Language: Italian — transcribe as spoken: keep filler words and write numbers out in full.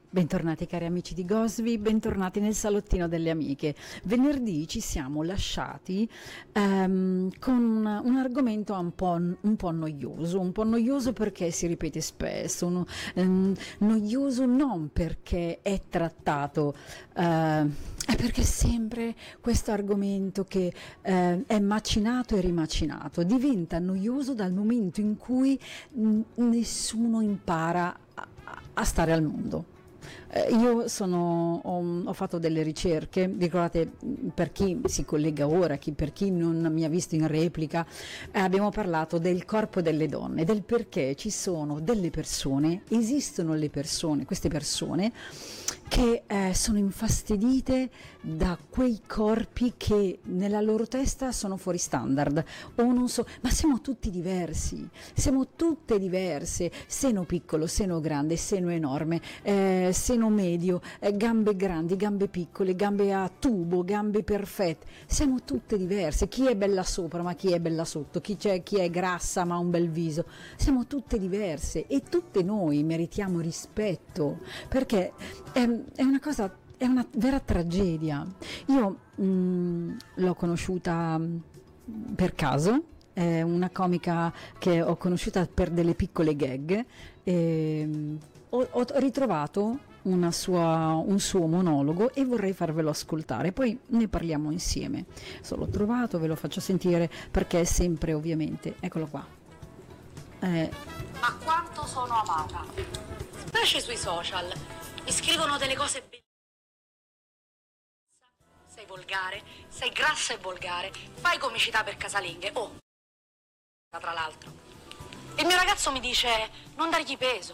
Bentornati cari amici di Gosvi, bentornati nel salottino delle amiche. Venerdì ci siamo lasciati ehm, con un, un argomento un po', un po' noioso, un po' noioso perché si ripete spesso, un, ehm, noioso non perché è trattato, eh, è perché sempre questo argomento che eh, è macinato e rimacinato, diventa noioso dal momento in cui n- nessuno impara a, a stare al mondo. Eh, io sono, ho, ho fatto delle ricerche, ricordate, per chi si collega ora, chi, per chi non mi ha visto in replica, eh, abbiamo parlato del corpo delle donne, del perché ci sono delle persone, esistono le persone, queste persone che eh, sono infastidite da quei corpi che nella loro testa sono fuori standard o non so, ma siamo tutti diversi, siamo tutte diverse, seno piccolo, seno grande, seno enorme, eh, seno medio, eh, gambe grandi, gambe piccole, gambe a tubo, gambe perfette, siamo tutte diverse, chi è bella sopra ma chi è bella sotto, chi, c'è, chi è grassa ma ha un bel viso, siamo tutte diverse e tutte noi meritiamo rispetto perché è, è una cosa, è una vera tragedia. Io mh, l'ho conosciuta mh, per caso, è una comica che ho conosciuta per delle piccole gag e mh, ho, ho ritrovato una sua, un suo monologo e vorrei farvelo ascoltare, poi ne parliamo insieme. Se l'ho trovato ve lo faccio sentire perché è sempre ovviamente, eccolo qua. Eh, Ma quanto sono amata, specie sui social. Mi scrivono delle cose bellissime. Sei volgare, sei grassa e volgare, fai comicità per casalinghe. Oh, tra l'altro. Il mio ragazzo mi dice non dargli peso.